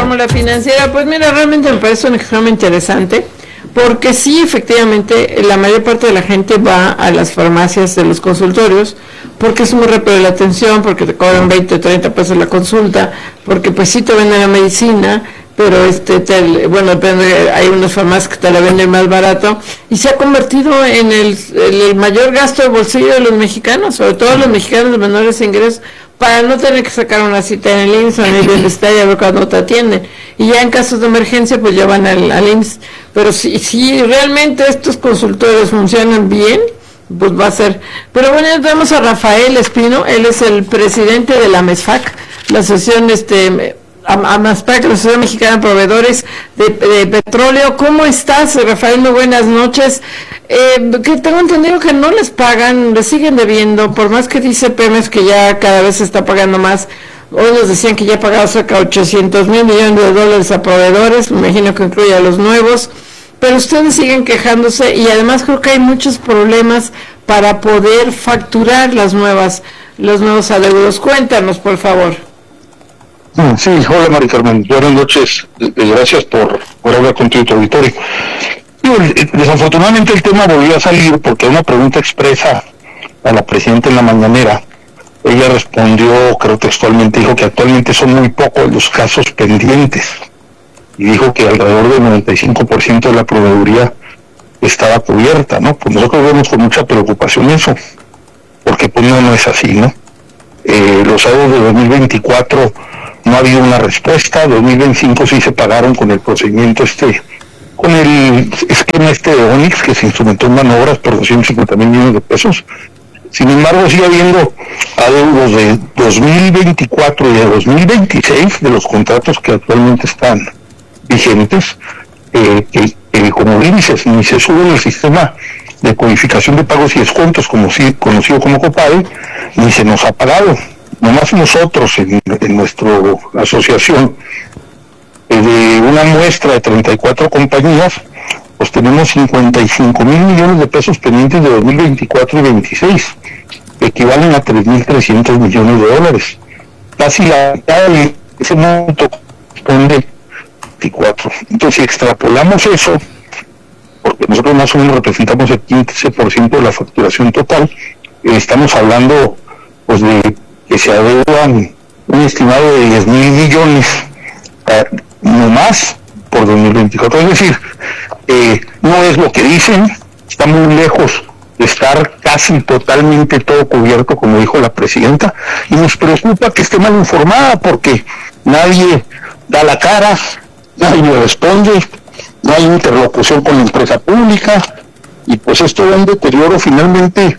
Fórmula Financiera. Pues mira, realmente me parece un ejemplo interesante, porque sí, efectivamente, la mayor parte de la gente va a las farmacias de los consultorios, porque es muy rápido la atención, porque te cobran 20 o 30 pesos la consulta, porque pues sí te venden la medicina, pero bueno, depende, hay unas farmacias que te la venden más barato, y se ha convertido en el mayor gasto de bolsillo de los mexicanos, sobre todo los mexicanos de menores ingresos, para no tener que sacar una cita en el IMSS o en el bienestar y a ver cuándo te atienden. Y ya en casos de emergencia, pues ya van al IMSS. Pero si realmente estos consultorios funcionan bien, pues va a ser. Pero bueno, ya tenemos a Rafael Espino, él es el presidente de la MESFAC, la asociación AMASPAC, la Asociación Mexicana de Proveedores de Petróleo. ¿Cómo estás, Rafael? Muy buenas noches. Que tengo entendido que no les pagan, les siguen debiendo, por más que dice Pemex que ya cada vez se está pagando más. Hoy nos decían que ya ha pagado cerca de 800 mil millones de dólares a proveedores, me imagino que incluye a los nuevos, pero ustedes siguen quejándose y además creo que hay muchos problemas para poder facturar los nuevos adeudos. Cuéntanos, por favor. Sí, hola Mari Carmen, buenas noches, gracias por hablar con tu auditorio. Desafortunadamente el tema volvió a salir porque una pregunta expresa a la presidenta en la mañanera, ella respondió, creo textualmente, dijo que actualmente son muy pocos los casos pendientes y dijo que alrededor del 95% de la proveeduría estaba cubierta, ¿no? Pues nosotros vemos con mucha preocupación eso, porque pues no es así, ¿no? Los adeudos de 2024 no ha habido una respuesta, 2025 sí se pagaron con el procedimiento con el esquema de Onix, que se instrumentó en maniobras por 250 mil millones de pesos. Sin embargo, sigue habiendo adeudos de 2024 y de 2026 de los contratos que actualmente están vigentes, que como dices, ni se sube en el sistema de codificación de pagos y descuentos, conocido como COPADE, ni se nos ha pagado. Nomás nosotros en nuestra asociación, de una muestra de 34 compañías, pues tenemos 55 mil millones de pesos pendientes de 2024 y 2026, que equivalen a 3.300 millones de dólares. Casi la mitad de ese monto corresponde 24. Entonces, si extrapolamos eso, porque nosotros más o menos representamos el 15% de la facturación total, estamos hablando pues de que se adeudan un estimado de 10.000 millones no más por 2024. Es decir, no es lo que dicen, está muy lejos de estar casi totalmente todo cubierto, como dijo la presidenta, y nos preocupa que esté mal informada porque nadie da la cara, nadie responde, no hay interlocución con la empresa pública, y pues esto da un deterioro finalmente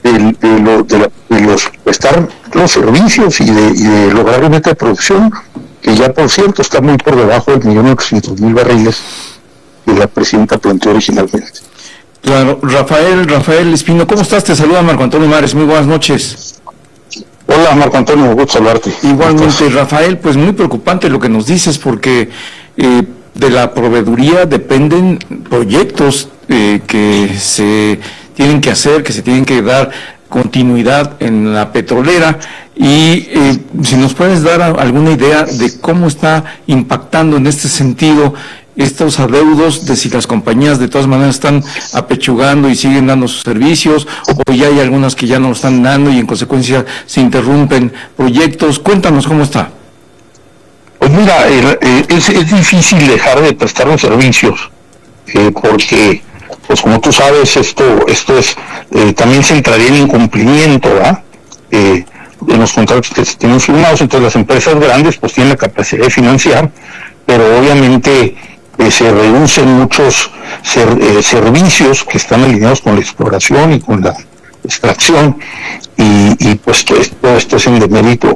de prestar los servicios y de lograr una meta de producción que ya por cierto está muy por debajo del 1.800.000 barriles que la presidenta planteó originalmente. Claro, Rafael Espino, ¿cómo estás? Te saluda Marco Antonio Mares, muy buenas noches. Hola Marco Antonio, gusto saludarte. Igualmente, Rafael, pues muy preocupante lo que nos dices porque de la proveeduría dependen proyectos que se tienen que hacer, que se tienen que dar continuidad en la petrolera y si nos puedes dar alguna idea de cómo está impactando en este sentido estos adeudos, de si las compañías de todas maneras están apechugando y siguen dando sus servicios o ya hay algunas que ya no lo están dando y en consecuencia se interrumpen proyectos. Cuéntanos cómo está. Pues mira, es difícil dejar de prestar los servicios porque pues como tú sabes, esto es también se entraría en incumplimiento, ¿verdad? De los contratos que se tienen firmados. Entonces las empresas grandes pues tienen la capacidad de financiar, pero obviamente se reducen muchos servicios que están alineados con la exploración y con la extracción, y pues todo esto es en demérito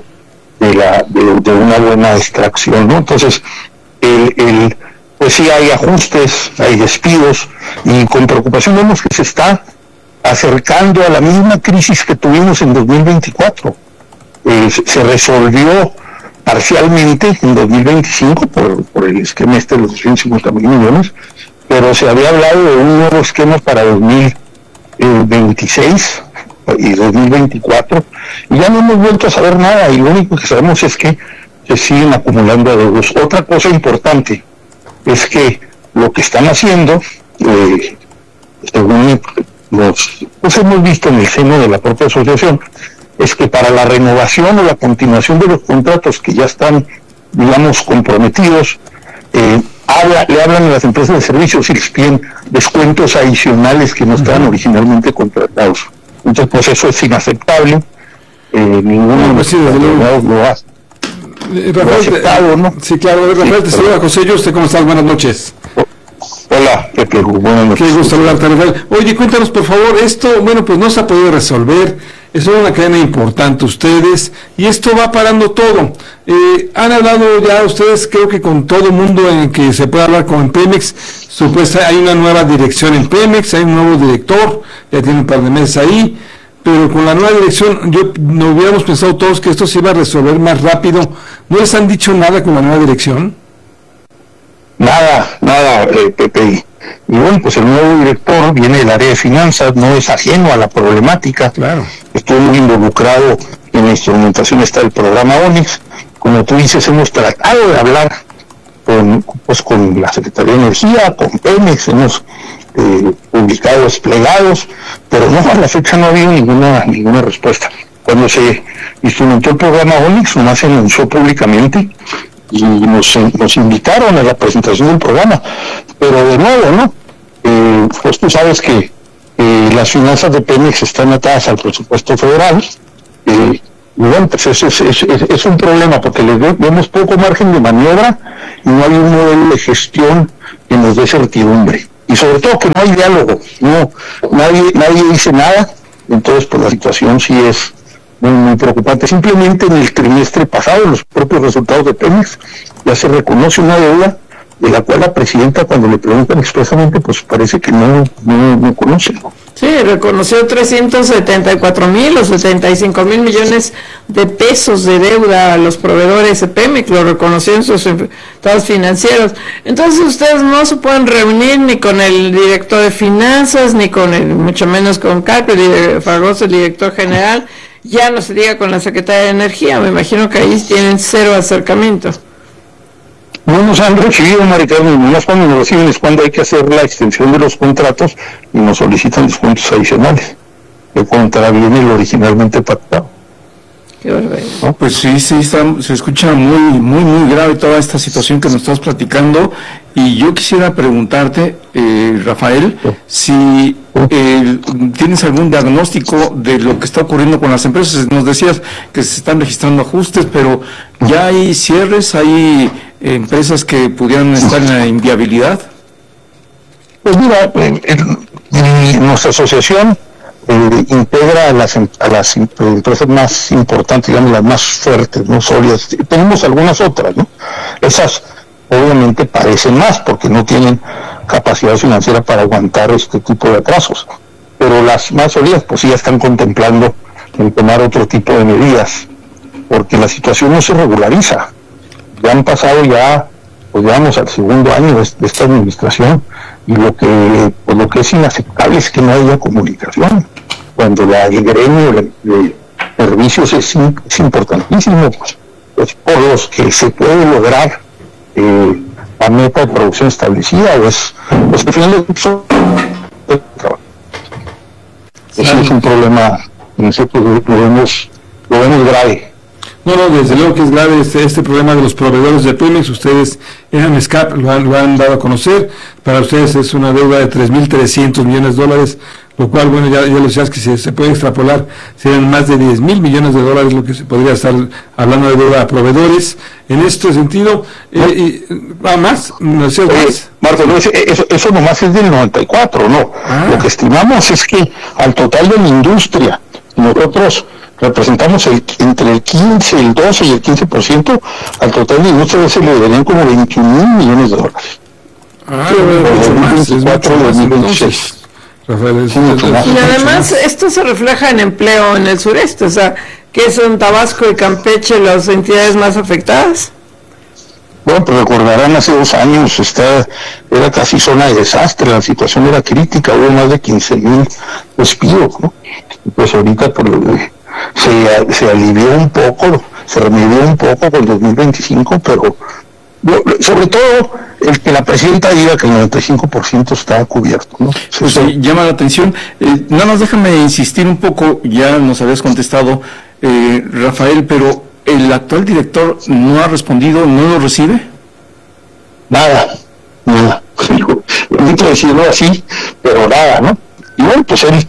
de una buena extracción, ¿no? Entonces pues sí hay ajustes, hay despidos, y con preocupación vemos que se está acercando a la misma crisis que tuvimos en 2024. Se resolvió parcialmente en 2025 por el esquema de los 250 mil millones, pero se había hablado de un nuevo esquema para 2026 y 2024, y ya no hemos vuelto a saber nada, y lo único que sabemos es que se siguen acumulando adeudos. Otra cosa importante es que lo que están haciendo, según pues hemos visto en el seno de la propia asociación, es que para la renovación o la continuación de los contratos que ya están, digamos, comprometidos, le hablan a las empresas de servicios y les piden descuentos adicionales que no estaban originalmente contratados. Entonces, pues eso es inaceptable. Ninguno de los contratados lo hace. Rafael, ¿no? Sí, claro. Rafael, te saluda José. ¿Usted cómo estás? Buenas noches. Hola, Pepe. Buenas noches. Qué gusto saludarte, Rafael. Oye, cuéntanos, por favor, esto, bueno, pues no se ha podido resolver. Es una cadena importante ustedes, y esto va parando todo. Han hablado ya ustedes, creo que con todo el mundo en que se puede hablar con Pemex. Supuestamente hay una nueva dirección en Pemex, hay un nuevo director, ya tiene un par de meses ahí, pero con la nueva dirección, no hubiéramos pensado todos que esto se iba a resolver más rápido. ¿No les han dicho nada con la nueva dirección? Nada, Pepe. Y bueno, pues el nuevo director viene del área de finanzas, no es ajeno a la problemática. Claro. Estuvo muy involucrado en la instrumentación del programa Onix. Como tú dices, hemos tratado de hablar con la Secretaría de Energía, con Pemex, hemos publicado desplegados, pero no, a la fecha no ha habido ninguna respuesta. Cuando se instrumentó el programa Onix, nomás se anunció públicamente y nos invitaron a la presentación del programa, pero de nuevo, ¿no? Pues tú sabes que las finanzas de Pemex están atadas al presupuesto federal, y bueno, pues es un problema porque les vemos poco margen de maniobra y no hay un modelo de gestión que nos dé certidumbre, y sobre todo que no hay diálogo, nadie dice nada. Entonces pues la situación sí es muy preocupante. Simplemente en el trimestre pasado, los propios resultados de Pemex, ya se reconoce una deuda de la cual la presidenta, cuando le preguntan expresamente, pues parece que no conoce. Sí, reconoció 374,000 o 75,000 millones de pesos de deuda a los proveedores de Pemex, lo reconoció en sus estados financieros. Entonces ustedes no se pueden reunir ni con el director de finanzas, ni mucho menos con Carpio Fragoso, el director general. Ya no se diga con la Secretaría de Energía, me imagino que ahí tienen cero acercamiento. No nos han recibido, Maricarmen, nomás cuando nos reciben es cuando hay que hacer la extensión de los contratos y nos solicitan descuentos adicionales, que contraviene lo originalmente pactado. Qué barbaridad. No, pues sí, se escucha muy grave toda esta situación que nos estás platicando, y yo quisiera preguntarte, Rafael, si tienes algún diagnóstico de lo que está ocurriendo con las empresas. Nos decías que se están registrando ajustes, pero ¿ya hay cierres, hay empresas que pudieran estar en la inviabilidad? Pues mira, nuestra asociación integra a las empresas más importantes, digamos las más fuertes, no sólidas. Tenemos algunas otras, ¿no? Esas obviamente parecen más porque no tienen capacidad financiera para aguantar este tipo de atrasos, pero las más sólidas pues sí ya están contemplando en tomar otro tipo de medidas, porque la situación no se regulariza. Ya han pasado pues vamos al segundo año de esta administración, y lo que es inaceptable es que no haya comunicación, cuando el gremio de servicios es importantísimo, pues por los que se puede lograr la meta de producción establecida, pues al final eso es un problema, nosotros lo vemos grave. No, desde luego que es grave este problema de los proveedores de Pemex. Ustedes en AMSCAP lo han dado a conocer. Para ustedes es una deuda de $3,300 millones, lo cual, bueno, ya lo decías que se puede extrapolar, serían más de $10,000 millones, lo que se podría estar hablando de deuda a proveedores. En este sentido, más, ¿no es cierto? Marco, eso nomás es del 94, ¿no? Lo que estimamos es que al total de la industria, nosotros representamos entre el 15, el 12 y el 15%, al total de industria se le deberían como $21,000 millones. Es mucho más entonces, Rafael. Y además esto se refleja en empleo en el sureste, o sea, que son Tabasco y Campeche las entidades más afectadas. Bueno, pues recordarán, hace 2 años era casi zona de desastre, la situación era crítica, hubo más de 15,000 despidos, ¿no? Pues ahorita se alivió un poco, se remedió un poco con 2025, pero sobre todo el que la presidenta diga que el 95% está cubierto, ¿no? Pues sí, llama la atención. Nada más déjame insistir un poco, ya nos habías contestado, Rafael, pero ¿el actual director no ha respondido, no lo recibe? Nada. Lamento decirlo así, pero nada, ¿no? Y bueno, pues él,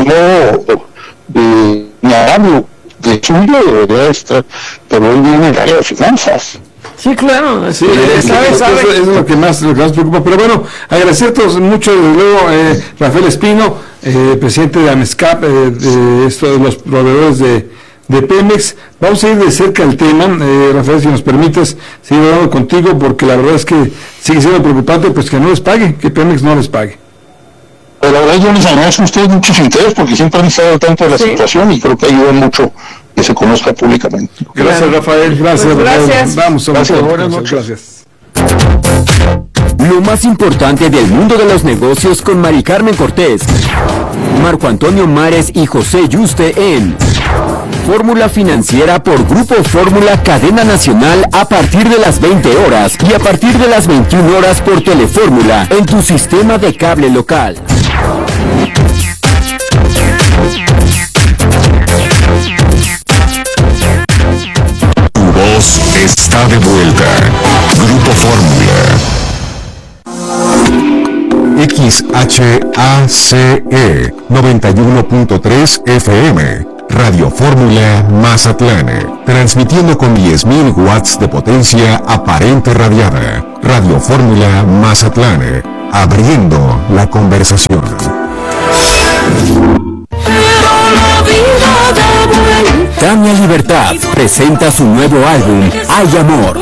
ni hablarlo de suyo debería estar, pero él viene del área de finanzas. Sí, claro, sí, sabe. Eso es lo que más preocupa. Pero bueno, agradecerte mucho, desde luego, Rafael Espino, presidente de AMESCAP, de los proveedores de Pemex. Vamos a ir de cerca al tema, Rafael, si nos permites seguir hablando contigo, porque la verdad es que sigue siendo preocupante, pues que no les pague, que Pemex no les pague. Pero la verdad yo les agradezco a ustedes mucho su interés, porque siempre han estado al tanto de la situación y creo que ayuda mucho que se conozca públicamente. Gracias, Rafael. Gracias, pues Rafael. gracias. Vamos, buenas noches. Gracias. Lo más importante del mundo de los negocios con Mari Carmen Cortés, Marco Antonio Mares y José Yuste en Fórmula Financiera por Grupo Fórmula Cadena Nacional a partir de las 20 horas y a partir de las 21 horas por Telefórmula en tu sistema de cable local. Tu voz está de vuelta. Grupo Fórmula. XHACE 91.3 FM. Radio Fórmula Mazatlán. Transmitiendo con 10.000 watts de potencia aparente radiada. Radio Fórmula Mazatlán. Abriendo la conversación. Tania Libertad presenta su nuevo álbum, Hay Amor.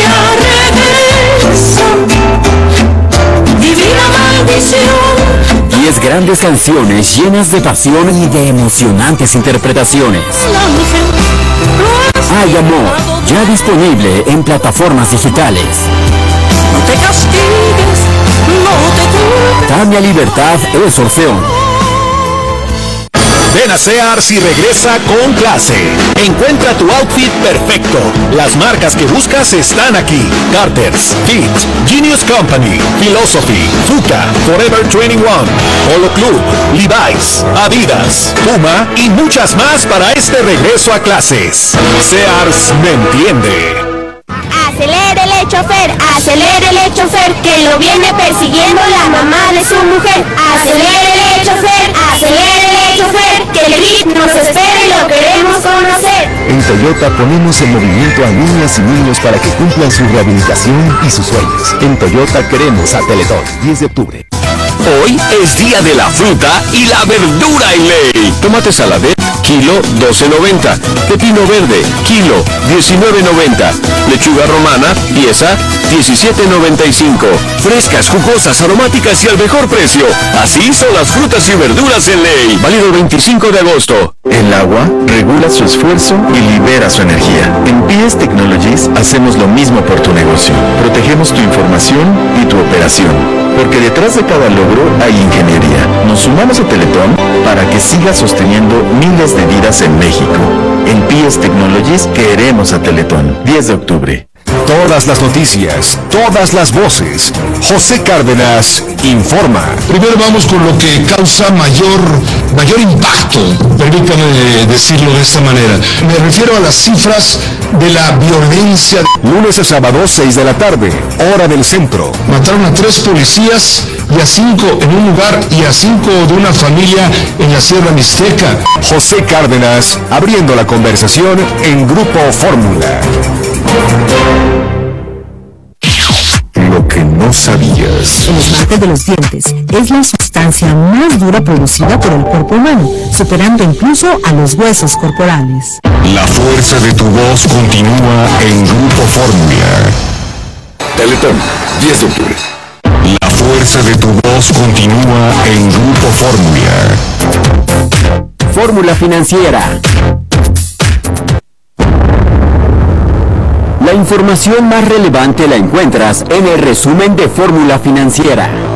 10 grandes canciones llenas de pasión y de emocionantes interpretaciones. Hay Amor, ya disponible en plataformas digitales. Tania Libertad es Orfeón. Ven a Sears y regresa con clase. Encuentra tu outfit perfecto. Las marcas que buscas están aquí. Carter's, Fit, Genius Company, Philosophy, Fuka, Forever 21, Polo Club, Levi's, Adidas, Puma y muchas más para este regreso a clases. Sears me entiende. Acelérele chofer, que lo viene persiguiendo la mamá de su mujer. Acelérele chofer, que el jeep nos espera y lo queremos conocer. En Toyota ponemos en movimiento a niñas y niños para que cumplan su rehabilitación y sus sueños. En Toyota queremos a Teletón, 10 de octubre. Hoy es día de la fruta y la verdura en ley. Tomate saladez, kilo 12.90. Pepino verde, kilo 19.90. Lechuga romana, pieza 17.95. Frescas, jugosas, aromáticas y al mejor precio. Así son las frutas y verduras en ley. Válido el 25 de agosto. El agua regula su esfuerzo y libera su energía. En PS Technologies hacemos lo mismo por tu negocio. Protegemos tu información y tu operación. Porque detrás de cada logro hay ingeniería. Nos sumamos a Teletón para que siga sosteniendo miles de vidas en México. En PS Technologies queremos a Teletón. 10 de octubre. Todas las noticias, todas las voces. José Cárdenas informa. Primero vamos con lo que causa mayor impacto, permítame decirlo de esta manera. Me refiero a las cifras de la violencia. Lunes a sábado, 6 de la tarde, hora del centro. Mataron a 3 policías y a 5 en un lugar y a 5 de una familia en la Sierra Mixteca. José Cárdenas, abriendo la conversación en Grupo Fórmula. Lo que no sabías. El esmalte de los dientes es la sustancia más dura producida por el cuerpo humano, superando incluso a los huesos corporales. La fuerza de tu voz continúa en Grupo Fórmula. Teletón, 10 de octubre. La fuerza de tu voz continúa en Grupo Fórmula. Fórmula Financiera. La información más relevante la encuentras en el resumen de Fórmula Financiera.